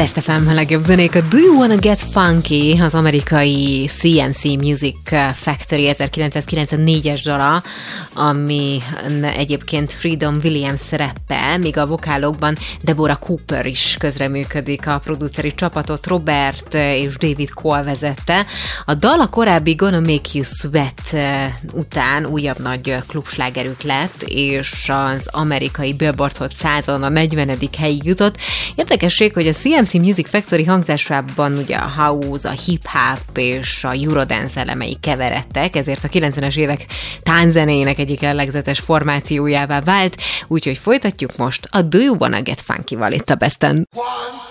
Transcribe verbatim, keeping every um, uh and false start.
Best ef em, a legjobb zenék, a Do You Wanna Get Funky, az amerikai cé em cé Music Factory ezerkilencszázkilencvennégyes dala, ami egyébként Freedom Williams szereppel, míg a vokálokban Deborah Cooper is közreműködik, a produceri csapatot Robert és David Cole vezette. A dal a korábbi Gonna Make You Sweat után újabb nagy klubslágerük lett, és az amerikai Billboard Hot százon a negyvenedik helyig jutott. Érdekesség, hogy a cé em cé Music Factory hangzásában ugye a house, a hip-hop és a eurodance elemei keveredtek, ezért a kilencvenes évek tánczenéjének egyik jellegzetes formációjává vált, úgyhogy folytatjuk most a Do You Wanna Get Funky-val itt a Besten.